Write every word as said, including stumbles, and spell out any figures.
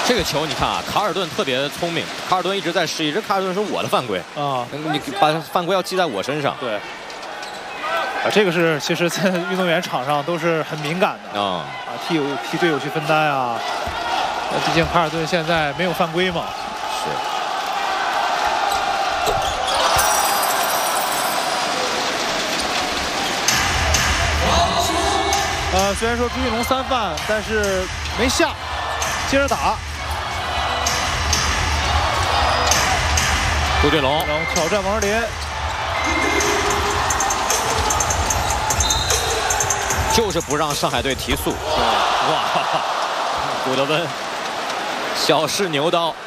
这个球你看啊，卡尔顿特别聪明，卡尔顿一直在示意，这卡尔顿说我的犯规啊， 你把犯规要记在我身上。 对。啊，这个是其实，在运动员场上都是很敏感的啊，啊，替有替队友去分担啊。毕竟卡尔顿现在没有犯规嘛。 是。 呃，虽然说朱一龙三犯，但是没下，接着打。 朱俊龙挑战王哲林。 就是不让上海队提速，哇！古德温小试牛刀。